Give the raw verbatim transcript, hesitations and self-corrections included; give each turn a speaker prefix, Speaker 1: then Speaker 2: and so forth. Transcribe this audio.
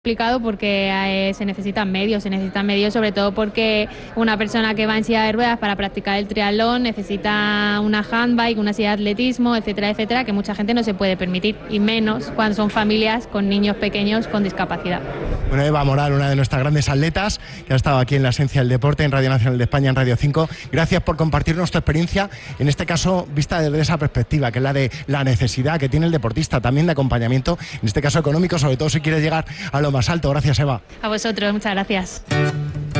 Speaker 1: complicado porque eh, se necesitan medios, se necesitan medios sobre todo porque una persona que va en silla de ruedas para practicar el triatlón necesita una handbike, una silla de atletismo, etcétera, etcétera, que mucha gente no se puede permitir, y menos cuando son familias con niños pequeños con discapacidad.
Speaker 2: Bueno, Eva Moral, una de nuestras grandes atletas, que ha estado aquí en la Esencia del Deporte, en Radio Nacional de España, en Radio cinco. Gracias por compartirnos tu experiencia, en este caso vista desde esa perspectiva, que es la de la necesidad que tiene el deportista, también de acompañamiento, en este caso económico, sobre todo si quiere llegar a lo más alto. Gracias, Eva.
Speaker 1: A vosotros, muchas gracias.